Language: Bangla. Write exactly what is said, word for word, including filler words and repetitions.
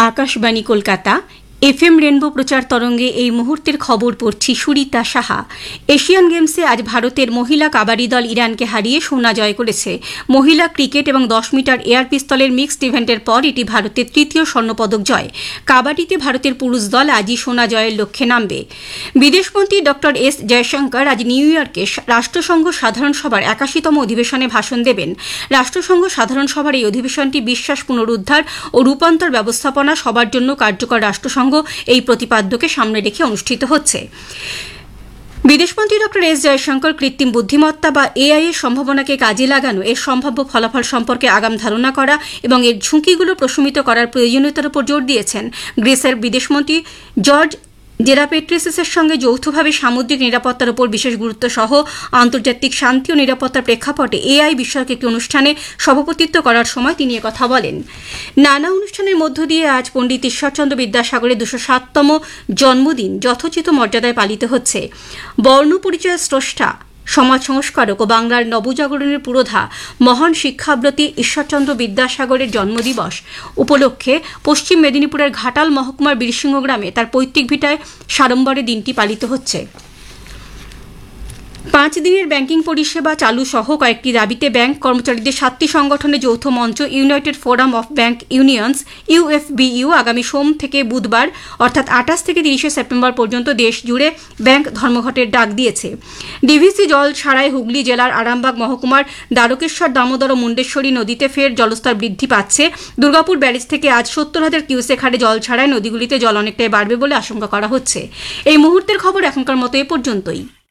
Akashvani Kolkata F M rainbow প্রচার তরঙ্গে এই মুহূর্তের খবর পড়ছি সুরিতা সাহা। এশিয়ান গেমসে আজ ভারতের মহিলা কাবাডি দল ইরানকে হারিয়ে সোনা জয় করেছে। মহিলা ক্রিকেট এবং দশ মিটার এয়ার পিস্তলের মিক্সড ইভেন্টের পর এটি ভারতের তৃতীয় স্বর্ণপদক জয়। কাবাডিতে ভারতের পুরুষ দল আজই সোনা জয়ের লক্ষ্যে নামবে। বিদেশমন্ত্রী ডক্টর এস জয়শঙ্কর আজ নিউ ইয়র্কে রাষ্ট্রসংঘ সাধারণ সভার একাশিতম অধিবেশনে ভাষণ দেবেন। রাষ্ট্রসংঘ সাধারণ সভার এই অধিবেশনটি বিশ্বাস পুনরুদ্ধার ও রূপান্তর ব্যবস্থাপনা সবার জন্য কার্যকর রাষ্ট্রসংঘ এই প্রতিপাদ্যকে সামনে রেখে অনুষ্ঠিত হচ্ছে। বিদেশমন্ত্রী ডক্টর এস জয়শঙ্কর কৃত্রিম বুদ্ধিমত্তা বা এআই এর সম্ভাবনাকে কাজে লাগানো, এর সম্ভাব্য ফলাফল সম্পর্কে আগাম ধারণা করা এবং এর ঝুঁকিগুলো প্রশমিত করার প্রয়োজনীয়তার উপর জোর দিয়েছেন। গ্রিসের বিদেশমন্ত্রী জর্জ জেরাপেট্রিসের সঙ্গে যৌথভাবে সামুদ্রিক নিরাপত্তার উপর বিশেষ গুরুত্ব সহ আন্তর্জাতিক শান্তি ও নিরাপত্তার প্রেক্ষাপটে এআই বিষয়ক একটি অনুষ্ঠানে সভাপতিত্ব করার সময় তিনি কথা বলেন। নানা অনুষ্ঠানের মধ্য দিয়ে আজ পণ্ডিত ঈশ্বরচন্দ্র বিদ্যাসাগরের দুশো সাততম জন্মদিন যথোচিত মর্যাদায় পালিত হচ্ছে। বর্ণ পরিচয়ের স্রষ্টা, সমাজ সংস্কারক ও বাংলার নবজাগরণের পুরোধা মহান শিক্ষাব্রতী ঈশ্বরচন্দ্র বিদ্যাসাগরের জন্মদিবস উপলক্ষে পশ্চিম মেদিনীপুরের ঘাটাল মহকুমার বীরসিংহ গ্রামে তার পৈতৃক ভিটায় সাড়ম্বরে দিনটি পালিত হচ্ছে। পাঁচ দিনের ব্যাংকিং পরিষেবা চালু সহ কয়েকটি দাবিতে ব্যাংক কর্মচারীদের সাতটি সংগঠনের যৌথ মঞ্চ United forum of bank unions ইউএফবিইউ আগামী সোম থেকে বুধবার অর্থাৎ আঠাশ থেকে তিরিশে সেপ্টেম্বর পর্যন্ত দেশ জুড়ে ব্যাংক ধর্মঘটের ডাক দিয়েছে। ডিভিসি জল ছাড়াই হুগলি জেলার আরামবাগ মহকুমার দ্বারকেশ্বর দামোদর ও মুন্ডেশ্বরী নদীতে ফের জলস্তর বৃদ্ধি পাচ্ছে। দুর্গাপুর ব্যারেজ থেকে আজ সত্তর হাজার কিউসেক হারে জল ছাড়ায় নদীগুলিতে জল অনেকটাই বাড়বে বলে আশঙ্কা করা হচ্ছে। এই মুহূর্তের খবর এখনকার মতো এ পর্যন্তই।